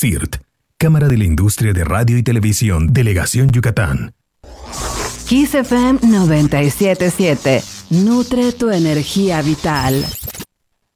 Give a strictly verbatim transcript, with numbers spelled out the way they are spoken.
C I R T, Cámara de la Industria de Radio y Televisión, Delegación Yucatán. Kiss F M noventa y siete punto siete. Nutre tu energía vital.